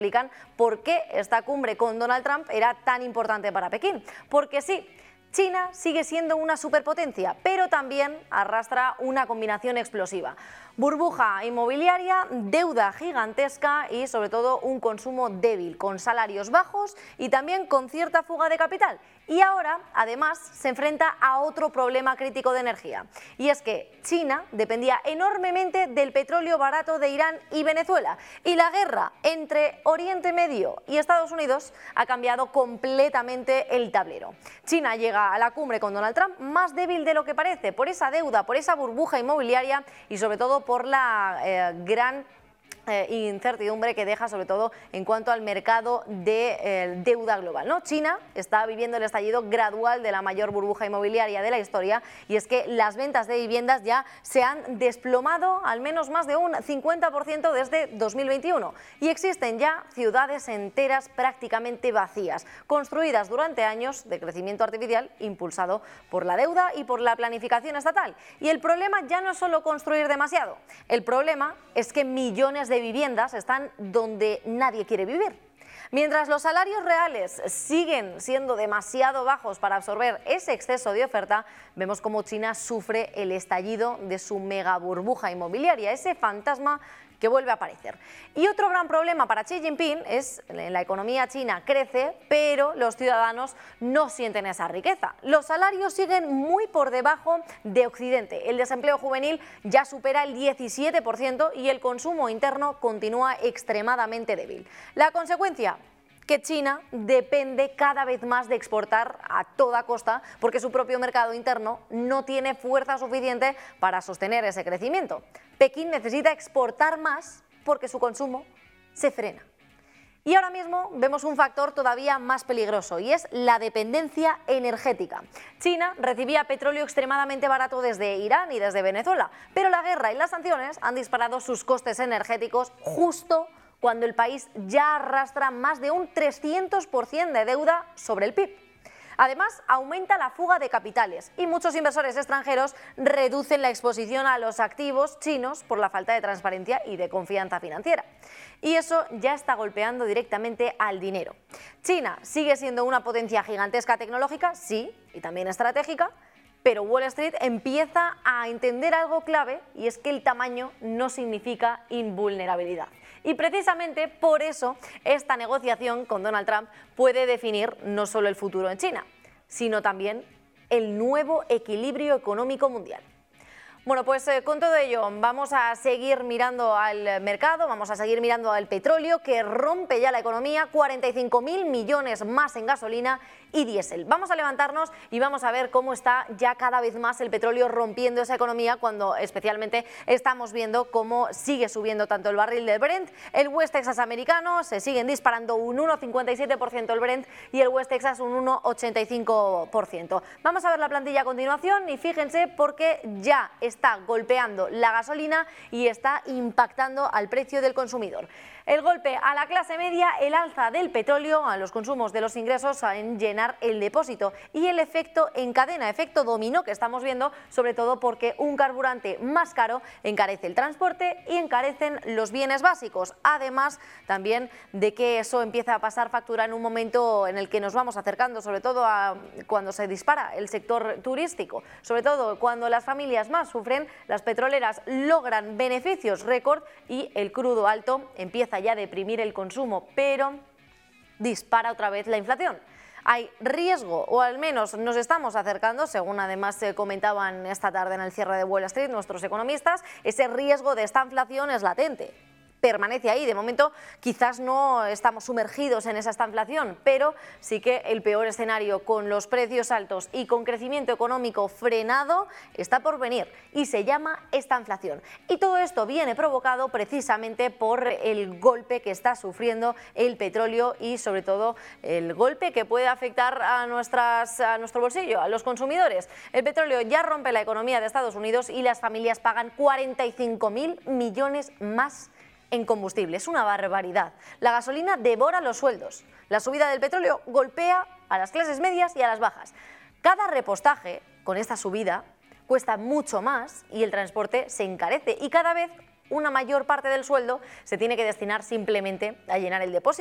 explican por qué esta cumbre con Donald Trump era tan importante para Pekín. Porque sí, China sigue siendo una superpotencia, pero también arrastra una combinación explosiva. Burbuja inmobiliaria, deuda gigantesca y sobre todo un consumo débil, con salarios bajos y también con cierta fuga de capital. Y ahora, además, se enfrenta a otro problema crítico de energía. Y es que China dependía enormemente del petróleo barato de Irán y Venezuela. Y la guerra entre Oriente Medio y Estados Unidos ha cambiado completamente el tablero. China llega a la cumbre con Donald Trump más débil de lo que parece, por esa deuda, por esa burbuja inmobiliaria y sobre todo por la gran incertidumbre que deja, sobre todo en cuanto al mercado de deuda global, ¿no? China está viviendo el estallido gradual de la mayor burbuja inmobiliaria de la historia, y es que las ventas de viviendas ya se han desplomado al menos más de un 50% desde 2021 y existen ya ciudades enteras prácticamente vacías, construidas durante años de crecimiento artificial impulsado por la deuda y por la planificación estatal. Y el problema ya no es solo construir demasiado, el problema es que millones de viviendas están donde nadie quiere vivir. Mientras los salarios reales siguen siendo demasiado bajos para absorber ese exceso de oferta, vemos cómo China sufre el estallido de su mega burbuja inmobiliaria, ese fantasma que vuelve a aparecer. Y otro gran problema para Xi Jinping es que la economía china crece, pero los ciudadanos no sienten esa riqueza. Los salarios siguen muy por debajo de Occidente. El desempleo juvenil ya supera el 17% y el consumo interno continúa extremadamente débil. La consecuencia, que China depende cada vez más de exportar a toda costa porque su propio mercado interno no tiene fuerza suficiente para sostener ese crecimiento. Pekín necesita exportar más porque su consumo se frena. Y ahora mismo vemos un factor todavía más peligroso y es la dependencia energética. China recibía petróleo extremadamente barato desde Irán y desde Venezuela, pero la guerra y las sanciones han disparado sus costes energéticos justo cuando el país ya arrastra más de un 300% de deuda sobre el PIB. Además, aumenta la fuga de capitales y muchos inversores extranjeros reducen la exposición a los activos chinos por la falta de transparencia y de confianza financiera. Y eso ya está golpeando directamente al dinero. China sigue siendo una potencia gigantesca tecnológica, sí, y también estratégica, pero Wall Street empieza a entender algo clave y es que el tamaño no significa invulnerabilidad. Y precisamente por eso esta negociación con Donald Trump puede definir no solo el futuro en China, sino también el nuevo equilibrio económico mundial. Bueno, pues con todo ello vamos a seguir mirando al mercado, vamos a seguir mirando al petróleo que rompe ya la economía, 45.000 millones más en gasolina y diésel. Vamos a levantarnos y vamos a ver cómo está ya cada vez más el petróleo rompiendo esa economía cuando especialmente estamos viendo cómo sigue subiendo tanto el barril del Brent, el West Texas americano, se siguen disparando un 1,57% el Brent y el West Texas un 1,85%. Vamos a ver la plantilla a continuación y fíjense porque ya está golpeando la gasolina y está impactando al precio del consumidor. El golpe a la clase media, el alza del petróleo, a los consumos de los ingresos en llenar el depósito y el efecto en cadena, efecto dominó que estamos viendo, sobre todo porque un carburante más caro encarece el transporte y encarecen los bienes básicos, además también de que eso empieza a pasar factura en un momento en el que nos vamos acercando, sobre todo a cuando se dispara el sector turístico, sobre todo cuando las familias más sufren, las petroleras logran beneficios récord y el crudo alto empieza ya a deprimir el consumo, pero dispara otra vez la inflación. Hay riesgo, o al menos nos estamos acercando, según además se comentaban esta tarde en el cierre de Wall Street nuestros economistas, ese riesgo de esta inflación es latente. Permanece ahí, de momento quizás no estamos sumergidos en esa estanflación, pero sí que el peor escenario con los precios altos y con crecimiento económico frenado está por venir y se llama estanflación. Y todo esto viene provocado precisamente por el golpe que está sufriendo el petróleo y sobre todo el golpe que puede afectar a nuestro bolsillo, a los consumidores. El petróleo ya rompe la economía de Estados Unidos y las familias pagan 45.000 millones más en combustible. Es una barbaridad. La gasolina devora los sueldos. La subida del petróleo golpea a las clases medias y a las bajas. Cada repostaje con esta subida cuesta mucho más y el transporte se encarece y cada vez una mayor parte del sueldo se tiene que destinar simplemente a llenar el depósito.